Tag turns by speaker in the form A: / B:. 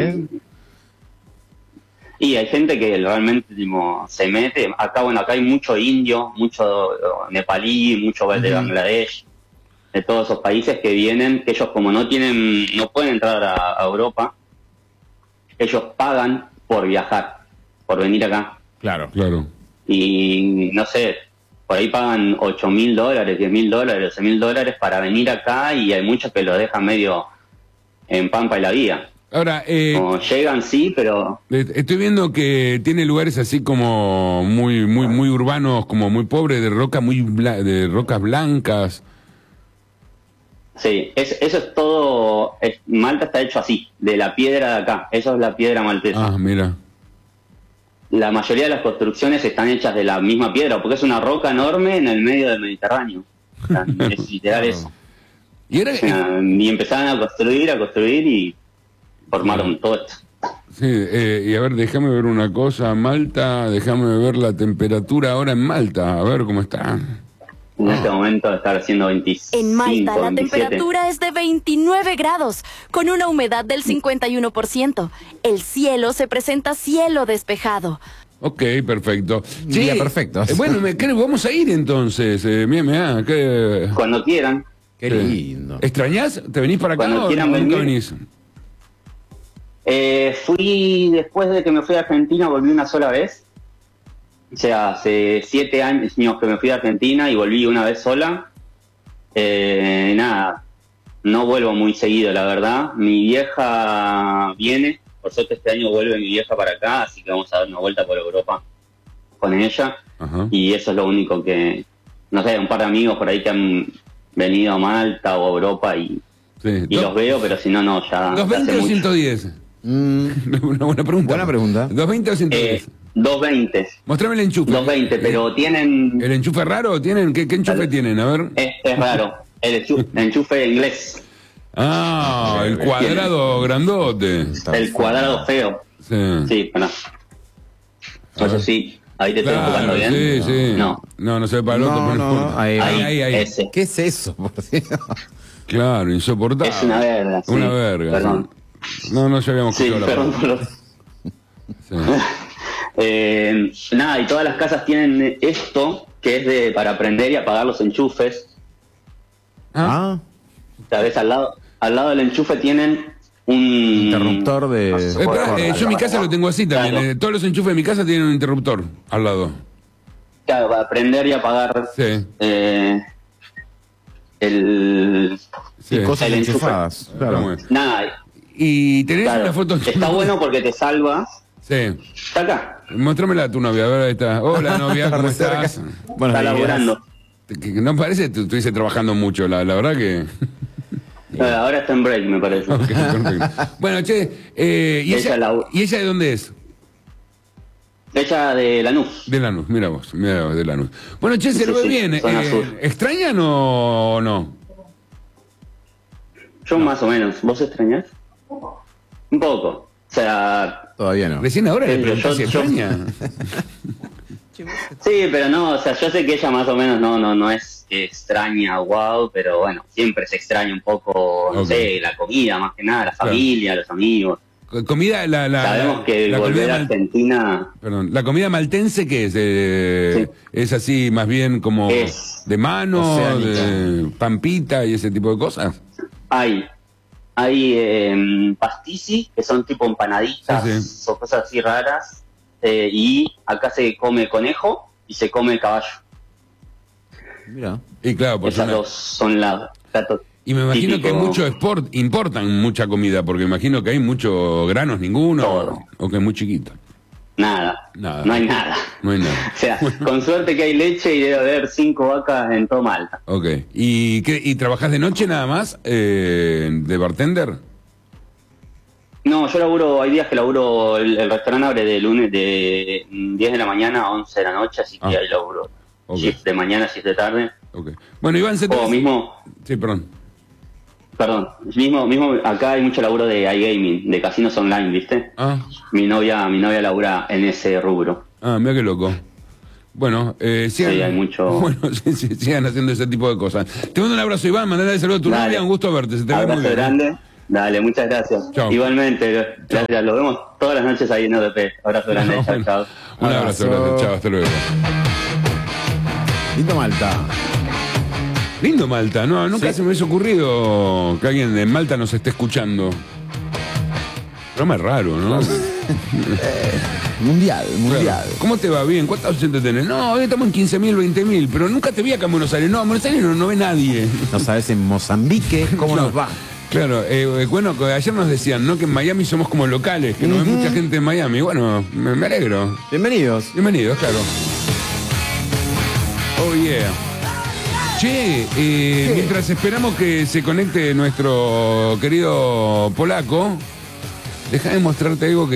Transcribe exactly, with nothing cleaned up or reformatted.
A: ¿eh?
B: Y hay gente que realmente tipo, se mete. Acá, bueno, acá hay mucho indio, mucho nepalí, mucho de Bangladesh, de todos esos países que vienen, que ellos como no tienen, no pueden entrar a, a Europa, ellos pagan por viajar, por venir acá.
C: Claro, claro.
B: Y no sé, por ahí pagan ocho mil dólares, diez mil dólares, doce mil dólares para venir acá, y hay muchos que lo dejan medio en pampa y la vía.
C: Ahora, eh,
B: como llegan, sí, pero...
C: Estoy viendo que tiene lugares así como muy muy muy urbanos, como muy pobres, de roca muy bla de rocas blancas.
B: Sí, es, eso es todo... Es, Malta está hecho así, de la piedra de acá. Eso es la piedra maltesa.
C: Ah, mira.
B: La mayoría de las construcciones están hechas de la misma piedra, porque es una roca enorme en el medio del Mediterráneo. O sea, es literal eso.
C: Y, era...
B: o sea, y empezaron a construir, a construir y formaron todo esto.
C: Sí, eh, y a ver, déjame ver una cosa, Malta, déjame ver la temperatura ahora en Malta, a ver cómo está.
B: En este momento está haciendo veinticinco,
D: En Malta la
B: veintisiete.
D: temperatura es de veintinueve grados, con una humedad del cincuenta y uno por ciento. El cielo se presenta cielo despejado.
C: Ok, perfecto.
A: Sí, día perfecto.
C: Eh, bueno, me, ¿qué, vamos a ir entonces. Eh, mira, mira, ¿qué?
B: Cuando quieran.
A: Qué lindo.
C: ¿Extrañás? ¿Te venís para acá
B: Cuando
C: o
B: quieran
C: nunca
B: venir.
C: venís?
B: Eh, fui, después de que me fui a Argentina, volví una sola vez. O sea, hace siete años que me fui a Argentina y volví una vez sola. Eh, nada, no vuelvo muy seguido, la verdad. Mi vieja viene, por suerte este año vuelve mi vieja para acá, así que vamos a dar una vuelta por Europa con ella.
C: Ajá.
B: Y eso es lo único que, no sé, un par de amigos por ahí que han venido a Malta o a Europa y,
C: Sí.
B: y
C: Do-
B: los veo, pero si no, no, ya...
C: ¿doscientos veinte
B: hace
C: o
B: mucho.
C: ciento diez?
A: Mm,
C: Una buena pregunta.
A: Buena pregunta.
C: ¿doscientos veinte o ciento diez?
B: Eh, doscientos veinte.
C: Mostrame el enchufe.
B: doscientos veinte, pero tienen...
C: ¿El enchufe raro tienen? ¿Qué, qué enchufe
B: Vale.
C: tienen? A ver.
B: Este es raro, el enchufe, el enchufe inglés,
C: Ah, el cuadrado grandote.
B: el cuadrado feo.
C: Sí.
B: Sí, para. Eso sí, ahí te estoy enfocando
C: Claro,
B: bien.
C: sí, sí.
B: No.
C: No, no se ve para el otro,
A: No,
C: pero
A: no,
C: importa.
A: no, ahí,
C: ahí,
B: Ahí,
C: ahí, ahí.
B: ese.
A: ¿Qué es eso? Por Dios?
C: Claro, insoportable.
B: Es una verga, sí.
C: Una verga.
B: Perdón.
C: Sí. No, no, ya habíamos
B: Sí,
C: escuchado la
B: perdón
C: palabra.
B: por los...
C: Sí.
B: Eh, nada, y todas las casas tienen esto, que es de para prender y apagar los enchufes.
A: Ah,
B: Sabes, al lado, al lado del enchufe tienen un...
A: interruptor de...
B: No sé,
C: Eh, espera, eh, yo en mi casa lo tengo así también.
B: Claro.
C: eh, todos los enchufes de mi casa tienen un interruptor al lado.
B: Claro, para prender y apagar
C: Sí.
B: eh, el...
C: Sí.
A: Cosas
B: El enchufe.
A: enchufadas.
C: Está
A: Claro.
C: muy bien.
B: Nada,
C: Y tenés
B: claro,
C: una foto.
B: está bueno porque te salvas.
C: Sí.
B: Está acá,
C: Mostrámela a tu novia, a ver, ahí está. Hola, novia, ¿cómo
A: Re cerca.
C: estás?
A: Buenos
B: está
A: días.
B: laburando.
C: Que- que no parece que estuviese trabajando mucho, la, la verdad que...
B: Eh, Ahora está en break, me parece.
C: Ok, perfecto. Bueno, che, eh, ¿y,
B: Ella
C: ella,
B: labu-
C: ¿y ella de dónde es?
B: Ella de Lanús.
C: De Lanús, mira vos, mira vos, de Lanús. Bueno, che, se
B: Sí,
C: lo ve
B: sí,
C: bien.
B: zona
C: eh,
B: sur.
C: ¿Extrañan o no?
B: Yo más o menos. ¿Vos extrañás? Un poco. O sea,
A: Todavía no.
C: Recién ahora le
B: Sí,
C: pregunté
B: yo-
C: si
B: yo-
C: extraña.
B: sí, pero no, o sea, yo sé que ella más o menos no, no, no es que extraña, wow, pero bueno, siempre se extraña un poco, no
C: Ok.
B: sé, la comida, más que nada, la
C: Claro.
B: familia, los amigos.
C: Comida, la, la,
B: Sabemos que
C: la
B: volver
C: comida
B: a
C: mal-
B: Argentina
C: Perdón, la comida maltense, ¿qué es? Eh, ¿Es así más bien como
B: Es
C: de mano,
A: oceánica.
C: de pampita y ese tipo de cosas?
B: hay, hay eh, pastici, que son tipo empanaditas
C: Sí, sí.
B: o cosas así raras, eh, y acá se come conejo y se come caballo.
A: Mira.
C: Y claro, pues
B: Esas
C: una-
B: dos son las platos
C: y me imagino que
B: típicos.
C: mucho export, importan mucha comida, porque imagino que hay muchos granos, ninguno,
B: Todo.
C: o que es muy chiquito.
B: Nada,
C: Nada.
B: no hay nada.
C: No hay nada.
B: O sea, con suerte que hay leche y debe haber cinco vacas en todo Malta.
C: Ok. ¿Y, qué, y trabajás de noche nada más eh, de bartender?
B: No, yo laburo, hay días que laburo, el, el restaurante abre de lunes de diez de la mañana a once de la noche, así que
C: Ah.
B: ahí laburo.
C: Ok.
B: Shift de mañana, shift de tarde.
C: Ok. Bueno, Iván, se te...
B: O mismo,
C: Sí, perdón.
B: perdón, mismo, mismo acá hay mucho laburo de iGaming, de casinos online, ¿viste?
C: Ah,
B: Mi novia, mi novia labura en ese rubro.
C: ah, mira qué loco. Bueno, eh, sigan,
B: Sí, hay mucho-
C: bueno, sí, sí, sigan haciendo ese tipo de cosas. Te mando un abrazo, Iván, mandale saludo a tu
B: Dale.
C: novia, un gusto verte, se te ve muy
B: Abrazo
C: bien.
B: grande. Dale, muchas gracias.
C: Chao.
B: Igualmente, gracias. Los vemos todas las noches ahí en O D P. Abrazo grande,
C: No,
B: chao,
C: bueno.
B: chao.
C: Un abrazo,
A: Abrazo.
C: gracias. Chao, hasta luego.
A: Lindo Malta.
C: Lindo Malta, no, nunca
A: Sí.
C: se me hubiese ocurrido que alguien de Malta nos esté escuchando. Programa es raro, ¿no?
A: Mundial, mundial.
C: Claro. ¿Cómo te va? Bien. ¿Cuántos oyentes tenés? No, hoy estamos en quince mil, veinte mil, pero nunca te vi acá en Buenos Aires. No, en Buenos Aires no, no ve nadie.
A: No sabes en Mozambique cómo
C: No.
A: nos va.
C: Claro, eh, bueno, que ayer nos decían, ¿no? Que en Miami somos como locales, que no ve mucha gente en Miami. Bueno, me, me alegro.
A: Bienvenidos.
C: Bienvenidos, claro. Oh, yeah. Che, eh, mientras esperamos que se conecte nuestro querido polaco, deja de mostrarte algo que